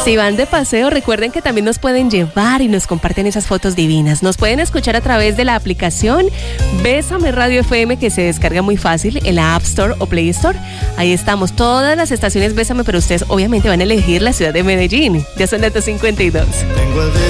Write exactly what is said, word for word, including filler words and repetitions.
Si van de paseo, recuerden que también nos pueden llevar y nos comparten esas fotos divinas. Nos pueden escuchar a través de la aplicación Bésame Radio F M, que se descarga muy fácil en la App Store o Play Store. Ahí estamos, todas las estaciones Bésame, pero ustedes obviamente van a elegir la ciudad de Medellín. Ya son las dos cincuenta y dos.